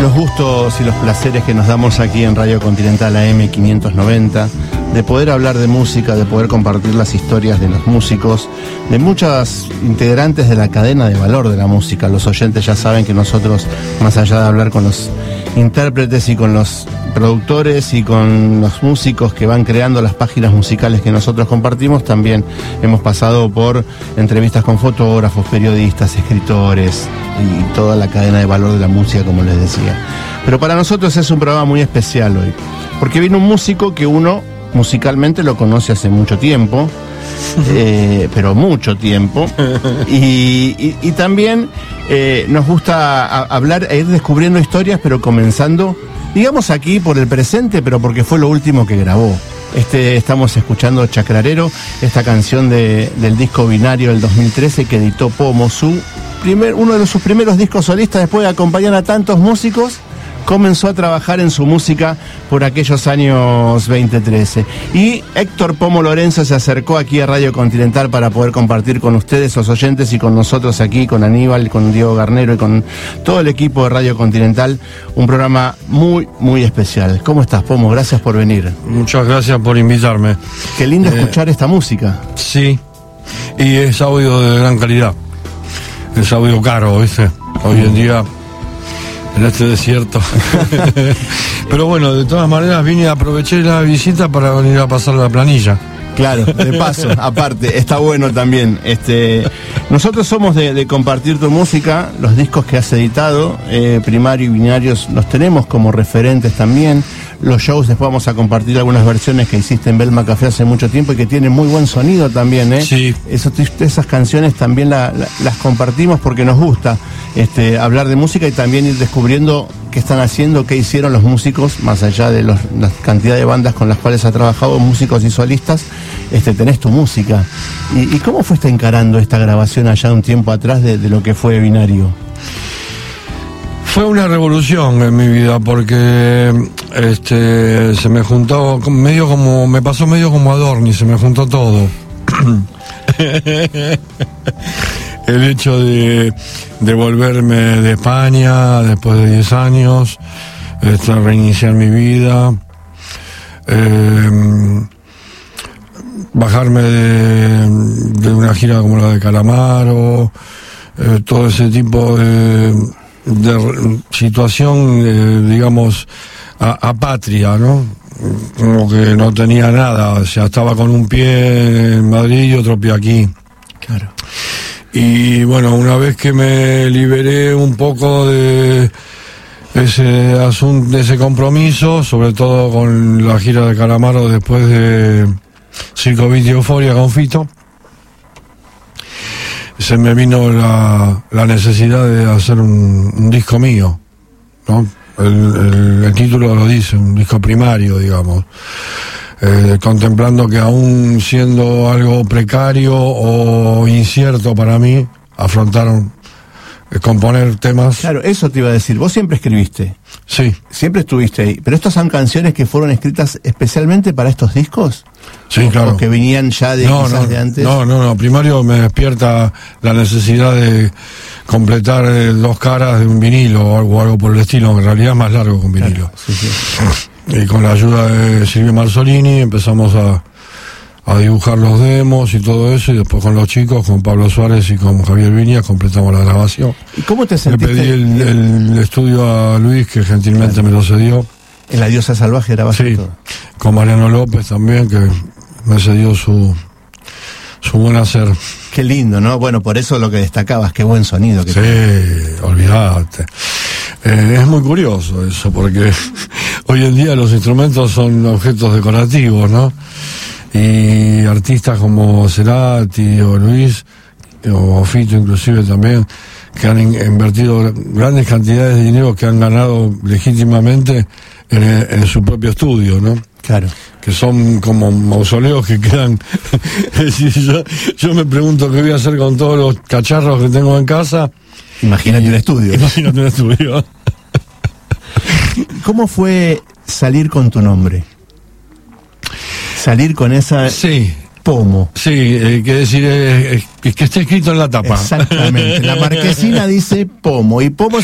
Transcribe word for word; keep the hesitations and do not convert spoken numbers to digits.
los gustos y los placeres que nos damos aquí en Radio Continental A M quinientos noventa, de poder hablar de música, de poder compartir las historias de los músicos, de muchas integrantes de la cadena de valor de la música. Los oyentes ya saben que nosotros, más allá de hablar con los intérpretes y con los productores y con los músicos que van creando las páginas musicales que nosotros compartimos, también hemos pasado por entrevistas con fotógrafos, periodistas, escritores y toda la cadena de valor de la música, como les decía. Pero para nosotros es un programa muy especial hoy, porque viene un músico que uno musicalmente lo conoce hace mucho tiempo, eh, pero mucho tiempo, y, y, y también eh, nos gusta a, hablar e ir descubriendo historias, pero comenzando, digamos, aquí por el presente, pero porque fue lo último que grabó. Este, estamos escuchando Chacrarero, esta canción de, del disco Binario del dos mil trece que editó Pomo, su primer, uno de sus primeros discos solistas. Después de acompañar a tantos músicos, comenzó a trabajar en su música por aquellos años veinte trece. Y Héctor Pomo Lorenzo se acercó aquí a Radio Continental para poder compartir con ustedes, los oyentes, y con nosotros aquí, con Aníbal, con Diego Garnero y con todo el equipo de Radio Continental, un programa muy, muy especial. ¿Cómo estás, Pomo? Gracias por venir. Muchas gracias por invitarme. Qué lindo eh, escuchar esta música. Sí, y es audio de gran calidad. Es audio caro, ¿viste? Hoy en día, en este desierto. Pero bueno, de todas maneras vine a aprovechar la visita para venir a pasar la planilla. Claro, de paso, aparte, está bueno también. Este, nosotros somos de, de compartir tu música, los discos que has editado, eh, Primario y Binarios, los tenemos como referentes también. Los shows, después vamos a compartir algunas versiones que hiciste en Belma Café hace mucho tiempo y que tienen muy buen sonido también, ¿eh? Sí. Eso, esas canciones también la, la, las compartimos porque nos gusta este, hablar de música y también ir descubriendo qué están haciendo, qué hicieron los músicos, más allá de los, la cantidad de bandas con las cuales ha trabajado, músicos y solistas. Este, tenés tu música. ¿Y, y cómo fuiste encarando esta grabación allá un tiempo atrás de, de lo que fue Binario? Fue una revolución en mi vida porque este se me juntó medio como, me pasó medio como Adorni, se me juntó todo. El hecho de, de volverme de España después de diez años, este, reiniciar mi vida, eh, bajarme de, de una gira como la de Calamaro, eh, todo ese tipo de, de situación, eh, digamos, apatria, ¿no? Como que no tenía nada, o sea, estaba con un pie en Madrid y otro pie aquí. Claro. Y bueno, una vez que me liberé un poco de ese asunto, de ese compromiso, sobre todo con la gira de Calamaro después de Circo Beat y Euforia con Fito, se me vino la, la necesidad de hacer un, un disco mío, ¿no? El, el, el título lo dice, un disco primario, digamos, eh, contemplando que aún siendo algo precario o incierto para mí, afrontaron eh, componer temas. Claro, eso te iba a decir, vos siempre escribiste. Sí. Siempre estuviste ahí, pero estas son canciones que fueron escritas especialmente para estos discos. Sí, o, claro. O que venían ya de no, quizás no, de antes. No, no, no. Primario me despierta la necesidad de completar eh, dos caras de un vinilo o algo, algo por el estilo, que en realidad es más largo que un vinilo. Claro, sí, sí. Y con la ayuda de Silvio Marzolini empezamos a, a dibujar los demos y todo eso, y después con los chicos, con Pablo Suárez y con Javier Viñas, completamos la grabación. ¿Y cómo te Le sentiste? pedí el, el estudio a Luis, que gentilmente claro. me lo cedió. En La Diosa Salvaje grabaste sí, todo. Con Mariano López también, que me cedió su, su buen hacer. Qué lindo, ¿no? Bueno, por eso lo que destacabas, qué buen sonido que sí, tiene. Olvídate. Eh, es muy curioso eso, porque hoy en día los instrumentos son objetos decorativos, ¿no? Y artistas como Cerati o Luis, o Fito inclusive también, que han invertido grandes cantidades de dinero que han ganado legítimamente en, en su propio estudio, ¿no? Claro. Que son como mausoleos que quedan. Es decir, yo, yo me pregunto qué voy a hacer con todos los cacharros que tengo en casa. Imagínate un estudio. Imagínate un estudio. ¿Cómo fue salir con tu nombre? Salir con esa... Sí. Pomo. Sí, eh, que decir, eh, eh, que esté escrito en la tapa. Exactamente. La marquesina dice Pomo. Y Pomo